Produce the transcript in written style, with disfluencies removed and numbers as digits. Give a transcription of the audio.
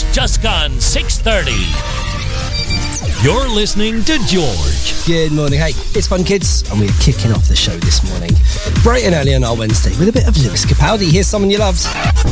Just gone 6:30. You're listening to George. Good morning. Hey, it's Fun Kids, and we're kicking off the show this morning bright and early on our Wednesday with a bit of Lewis Capaldi. Here's someone you loved.